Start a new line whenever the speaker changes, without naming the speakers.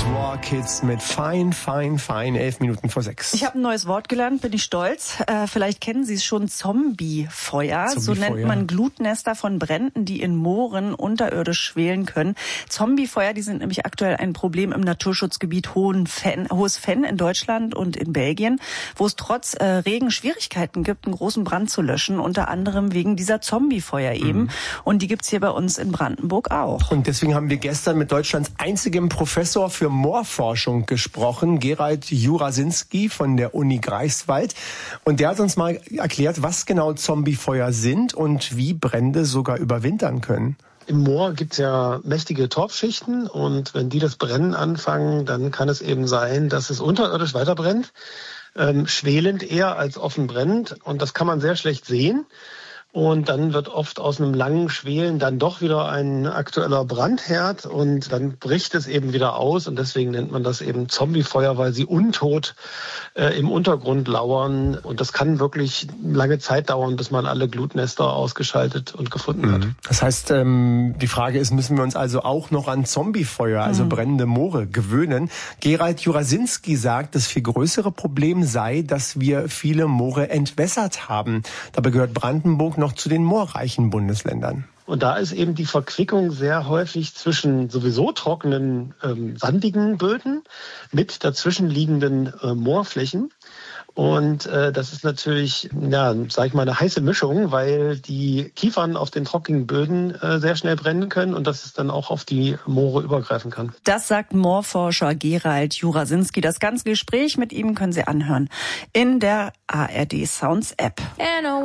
War Kids mit Fine, Fine, Fine, 11:11.
Ich habe ein neues Wort gelernt, bin ich stolz. Vielleicht kennen Sie es schon, Zombiefeuer. So nennt man Glutnester von Bränden, die in Mooren unterirdisch schwelen können. Zombiefeuer, die sind nämlich aktuell ein Problem im Naturschutzgebiet Hohes Venn in Deutschland und in Belgien, wo es trotz Regen Schwierigkeiten gibt, einen großen Brand zu löschen, unter anderem wegen dieser Zombiefeuer eben. Und die gibt's hier bei uns in Brandenburg auch.
Und deswegen haben wir gestern mit Deutschlands einzigem Professor für Moorforschung gesprochen, Gerald Jurasinski von der Uni Greifswald. Und der hat uns mal erklärt, was genau Zombiefeuer sind und wie Brände sogar überwintern können.
Im Moor gibt's ja mächtige Torfschichten und wenn die das Brennen anfangen, dann kann es eben sein, dass es unterirdisch weiter brennt, schwelend eher als offen brennend, und das kann man sehr schlecht sehen. Und dann wird oft aus einem langen Schwelen dann doch wieder ein aktueller Brandherd und dann bricht es eben wieder aus, und deswegen nennt man das eben Zombiefeuer, weil sie untot im Untergrund lauern, und das kann wirklich lange Zeit dauern, bis man alle Glutnester ausgeschaltet und gefunden hat.
Das heißt, die Frage ist, müssen wir uns also auch noch an Zombiefeuer, also brennende Moore, gewöhnen? Gerald Jurasinski sagt, das viel größere Problem sei, dass wir viele Moore entwässert haben. Dabei gehört Brandenburg noch zu den moorreichen Bundesländern.
Und da ist eben die Verquickung sehr häufig zwischen sowieso trockenen, sandigen Böden mit dazwischenliegenden Moorflächen. Und das ist natürlich, sag ich mal, eine heiße Mischung, weil die Kiefern auf den trockenen Böden sehr schnell brennen können und dass es dann auch auf die Moore übergreifen kann.
Das sagt Moorforscher Gerald Jurasinski. Das ganze Gespräch mit ihm können Sie anhören in der ARD Sounds App.